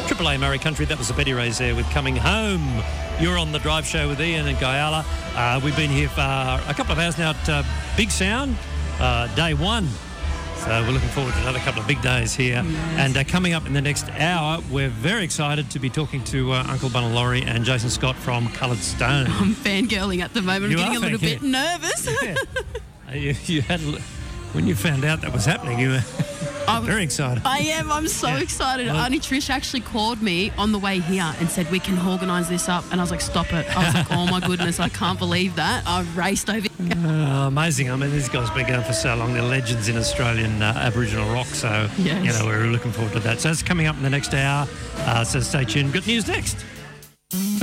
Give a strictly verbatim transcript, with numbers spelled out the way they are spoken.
Triple A Murray Country. That was the Betty Rays there with Coming Home. You're on the Drive Show with Ian and Guyala. Uh, we've been here for a couple of hours now at uh, Big Sound, uh, day one. So we're looking forward to another couple of big days here. Yes. And uh, coming up in the next hour, we're very excited to be talking to uh, Uncle Bunalori and Jason Scott from Coloured Stone. I'm fangirling at the moment. You I'm getting are a little fangirling. bit nervous. Yeah. Uh, you, you had, a li- when you found out that was happening, you were I'm- very excited. I am. I'm so Yeah. excited. Well- Auntie Trish actually called me on the way here and said, we can organise this up. And I was like, stop it. I was like, oh, my goodness, I can't believe that. I raced over here. Uh, amazing. I mean, these guys have been going for so long. They're legends in Australian uh, Aboriginal rock. So, Yes. you know, we're looking forward to that. So it's coming up in the next hour. Uh, so stay tuned. Good news next.